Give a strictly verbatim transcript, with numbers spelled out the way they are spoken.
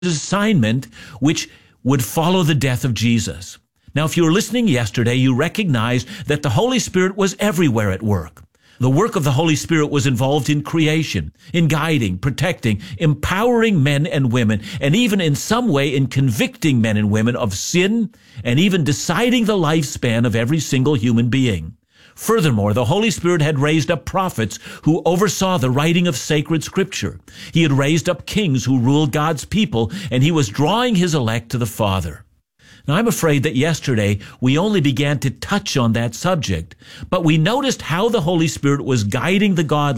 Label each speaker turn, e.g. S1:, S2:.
S1: assignment which would follow the death of Jesus. Now, if you were listening yesterday, you recognized that the Holy Spirit was everywhere at work. The work of the Holy Spirit was involved in creation, in guiding, protecting, empowering men and women, and even in some way in convicting men and women of sin, and even deciding the lifespan of every single human being. Furthermore, the Holy Spirit had raised up prophets who oversaw the writing of sacred scripture. He had raised up kings who ruled God's people, and he was drawing his elect to the Father. Now, I'm afraid that yesterday we only began to touch on that subject, but we noticed how the Holy Spirit was guiding the godly